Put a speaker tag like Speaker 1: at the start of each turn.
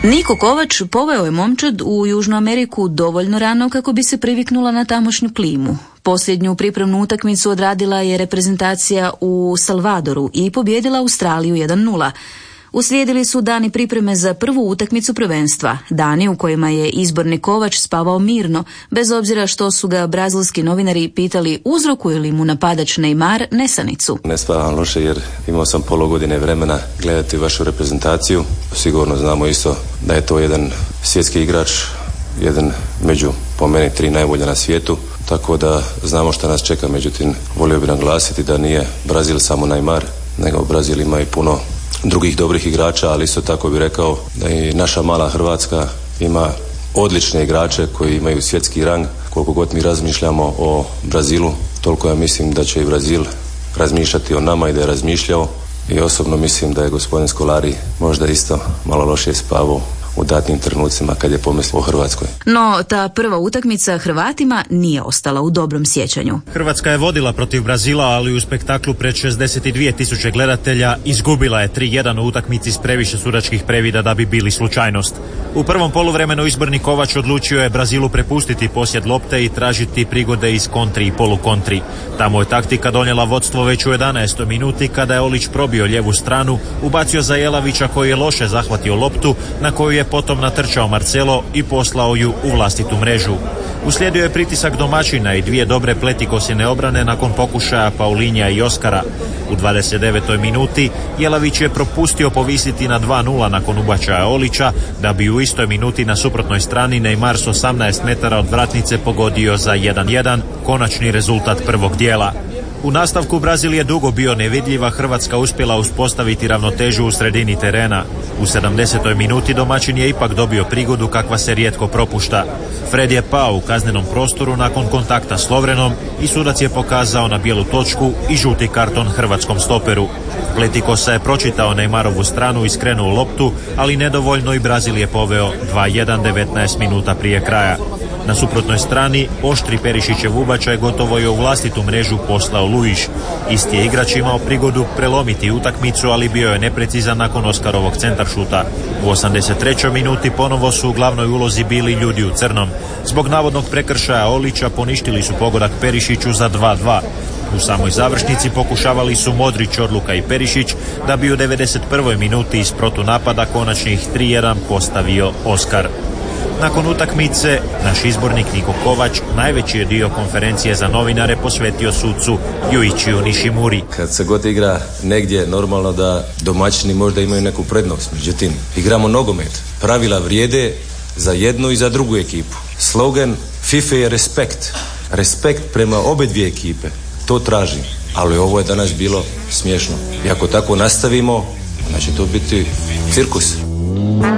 Speaker 1: Niko Kovač poveo je momčad u Južnu Ameriku dovoljno rano kako bi se priviknula na tamošnju klimu. Posljednju pripremnu utakmicu odradila je reprezentacija u Salvadoru i pobijedila Australiju 1:0. Uslijedili su dani pripreme za prvu utakmicu prvenstva, dani u kojima je izborni Kovač spavao mirno, bez obzira što su ga brazilski novinari pitali uzrokuje li mu napadač Neymar nesanicu.
Speaker 2: Ne spavam loše jer imao sam pola godine vremena gledati vašu reprezentaciju. Sigurno znamo isto da je to jedan svjetski igrač, jedan među po meni 3 najbolja na svijetu, tako da znamo što nas čeka. Međutim, volio bih naglasiti da nije Brazil samo Neymar, nego Brazil ima i puno drugih dobrih igrača, ali isto tako bih rekao da i naša mala Hrvatska ima odlične igrače koji imaju svjetski rang. Koliko god mi razmišljamo o Brazilu, toliko ja mislim da će i Brazil razmišljati o nama i da je razmišljao. I osobno mislim da je gospodin Scolari možda isto malo lošije spavao u datnim trenucima kad je pomislio o Hrvatskoj.
Speaker 1: No, ta prva utakmica Hrvatima nije ostala u dobrom sjećanju.
Speaker 3: Hrvatska je vodila protiv Brazila, ali u spektaklu pred 62.000 gledatelja izgubila je 3:1 u utakmici s previše sudačkih previda da bi bili slučajnost. U prvom poluvremenu izborni Kovač odlučio je Brazilu prepustiti posjed lopte i tražiti prigode iz kontri i polukontri. Tamo je taktika donijela vodstvo već u 11. minuti kada je Olić probio lijevu stranu, ubacio za Jelavića koji je loše zahvatio loptu, na koju je potom natrčao Marcelo i poslao ju u vlastitu mrežu. Uslijedio je pritisak domaćina i 2 dobre pletikosjene obrane nakon pokušaja Paulinja i Oskara. U 29. minuti Jelavić je propustio povisiti na 2:0 nakon ubačaja Olića, da bi u istoj minuti na suprotnoj strani Neymar s 18 metara od vratnice pogodio za 1:1, konačni rezultat prvog dijela. U nastavku Brazil je dugo bio nevidljiv, a Hrvatska uspjela uspostaviti ravnotežu u sredini terena. U 70. minuti domaćin je ipak dobio prigodu kakva se rijetko propušta. Fred je pao u kaznenom prostoru nakon kontakta s Lovrenom i sudac je pokazao na bijelu točku i žuti karton hrvatskom stoperu. Pletikosa je pročitao Neymarovu stranu i skrenuo loptu, ali nedovoljno i Brazil je poveo 2:1 19 minuta prije kraja. Na suprotnoj strani, oštri Perišićev ubačaj gotovo je u vlastitu mrežu poslao Luiš. Isti je igrač imao prigodu prelomiti utakmicu, ali bio je neprecizan nakon Oskarovog centaršuta. U 83. minuti ponovo su u glavnoj ulozi bili ljudi u crnom. Zbog navodnog prekršaja Olića poništili su pogodak Perišiću za 2:2. U samoj završnici pokušavali su Modrić, Odluka i Perišić, da bi u 91. minuti iz protunapada konačnih 3:1 postavio Oskar. Nakon utakmice, naš izbornik Niko Kovač najveći je dio konferencije za novinare posvetio sucu Yuichiju Nishimuri.
Speaker 2: Kad se god igra negdje, normalno da domaćini možda imaju neku prednost. Međutim, igramo nogomet. Pravila vrijede za jednu i za drugu ekipu. Slogan FIFA je respekt. Respekt prema obe dvije ekipe. To traži. Ali ovo je danas bilo smiješno. I ako tako nastavimo, onda će to biti cirkus.